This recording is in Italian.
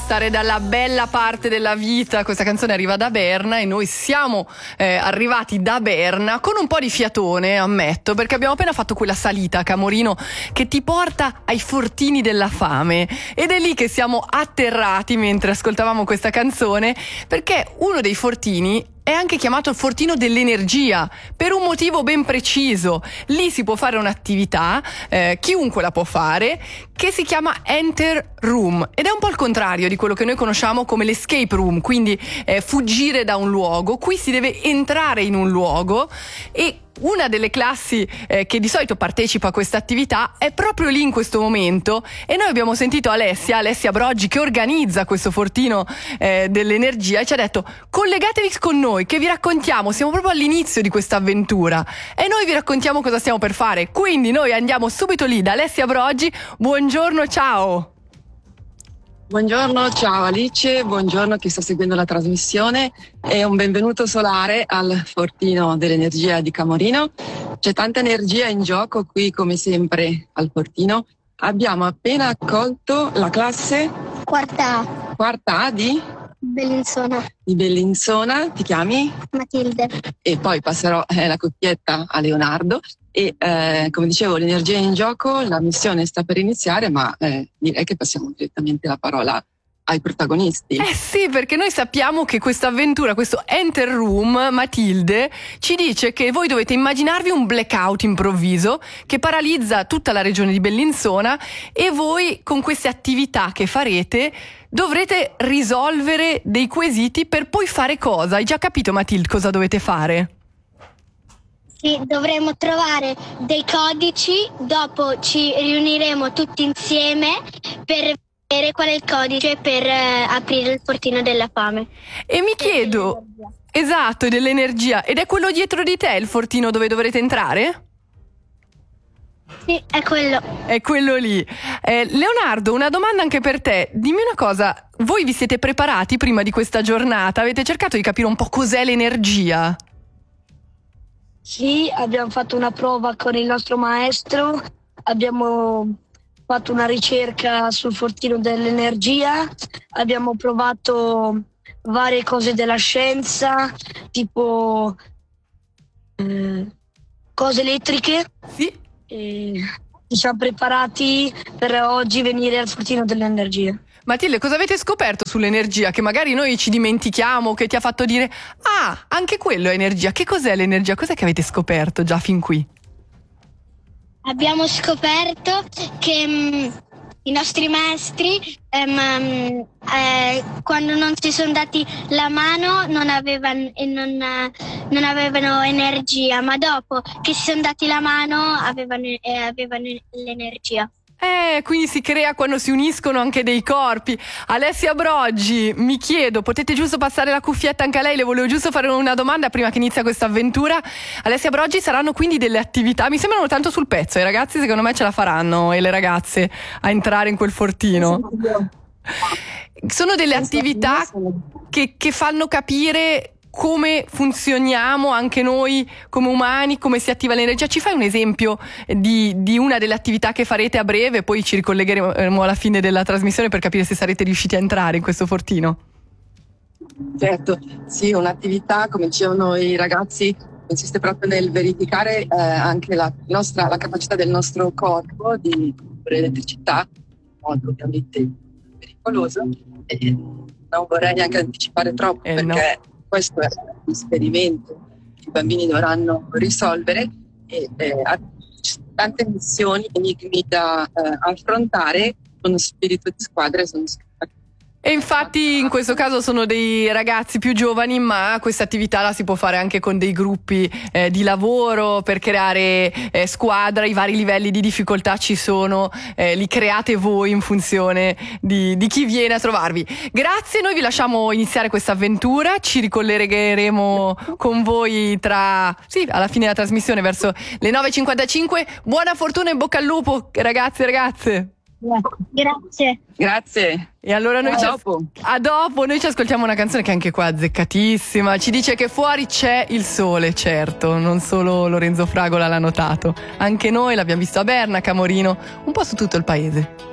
stare dalla bella parte della vita. Questa canzone arriva da Berna e noi siamo arrivati da Berna con un po' di fiatone, ammetto, perché abbiamo appena fatto quella salita a Camorino che ti porta ai fortini della fame, ed è lì che siamo atterrati mentre ascoltavamo questa canzone, perché uno dei fortini è anche chiamato il fortino dell'energia per un motivo ben preciso. Lì si può fare un'attività, chiunque la può fare, che si chiama Enter Room, ed è un po' il contrario di quello che noi conosciamo come l'escape room, quindi fuggire da un luogo. Qui si deve entrare in un luogo e una delle classi che di solito partecipa a questa attività è proprio lì in questo momento, e noi abbiamo sentito Alessia Broggi, che organizza questo fortino dell'energia, e ci ha detto: collegatevi con noi che vi raccontiamo, siamo proprio all'inizio di questa avventura e noi vi raccontiamo cosa stiamo per fare. Quindi noi andiamo subito lì da Alessia Broggi. Buongiorno, ciao. Buongiorno, ciao Alice, buongiorno chi sta seguendo la trasmissione e un benvenuto solare al Fortino dell'Energia di Camorino. C'è tanta energia in gioco qui, come sempre al Fortino. Abbiamo appena accolto la classe Quarta A di Bellinzona. Di Bellinzona. Ti chiami? Matilde. E poi passerò la coppietta a Leonardo. E come dicevo, l'energia è in gioco, la missione sta per iniziare, ma direi che passiamo direttamente la parola ai protagonisti. Sì, perché noi sappiamo che questa avventura, questo Enter Room, Matilde ci dice che voi dovete immaginarvi un blackout improvviso che paralizza tutta la regione di Bellinzona, e voi con queste attività che farete dovrete risolvere dei quesiti per poi fare cosa? Hai già capito, Matilde, cosa dovete fare? Sì, dovremo trovare dei codici, dopo ci riuniremo tutti insieme per vedere qual è il codice per aprire il fortino della fame. E mi chiedo, esatto, dell'energia, ed è quello dietro di te il fortino dove dovrete entrare? Sì, è quello. È quello lì. Leonardo, una domanda anche per te. Dimmi una cosa, voi vi siete preparati prima di questa giornata? Avete cercato di capire un po' cos'è l'energia? Sì, abbiamo fatto una prova con il nostro maestro, abbiamo fatto una ricerca sul fortino dell'energia, abbiamo provato varie cose della scienza, tipo cose elettriche. Sì. E ci siamo preparati per oggi venire al fortino dell'energia. Matilde, cosa avete scoperto sull'energia che magari noi ci dimentichiamo, che ti ha fatto dire: ah, anche quello è energia? Che cos'è l'energia? Cos'è che avete scoperto già fin qui? Abbiamo scoperto che i nostri maestri quando non si sono dati la mano non avevano energia, ma dopo che si sono dati la mano avevano l'energia. Quindi si crea quando si uniscono anche dei corpi. Alessia Broggi, mi chiedo, potete giusto passare la cuffietta anche a lei? Le volevo giusto fare una domanda prima che inizia questa avventura. Alessia Broggi, saranno quindi delle attività, mi sembrano tanto sul pezzo, i ragazzi secondo me ce la faranno, e le ragazze, a entrare in quel fortino. Sono delle attività che fanno capire come funzioniamo anche noi come umani, come si attiva l'energia. Ci fai un esempio di una delle attività che farete a breve, poi ci ricollegheremo alla fine della trasmissione per capire se sarete riusciti a entrare in questo fortino? Certo, sì, un'attività, come dicevano i ragazzi, consiste proprio nel verificare anche la capacità del nostro corpo di produrre elettricità in modo ovviamente pericoloso, e non vorrei neanche anticipare troppo perché questo è un esperimento che i bambini dovranno risolvere, e ci sono tante missioni, enigmi da affrontare con spirito di squadra, e sono E infatti in questo caso sono dei ragazzi più giovani, ma questa attività la si può fare anche con dei gruppi di lavoro per creare squadra. I vari livelli di difficoltà ci sono, li create voi in funzione di chi viene a trovarvi. Grazie, noi vi lasciamo iniziare questa avventura, ci ricollegheremo con voi alla fine della trasmissione verso le 9:55. Buona fortuna e in bocca al lupo, ragazzi e ragazze. Grazie. E allora noi a dopo, noi ci ascoltiamo una canzone che anche qua è azzeccatissima, ci dice che fuori c'è il sole, certo, non solo Lorenzo Fragola l'ha notato, anche noi l'abbiamo visto a Berna, a Camorino, un po' su tutto il paese.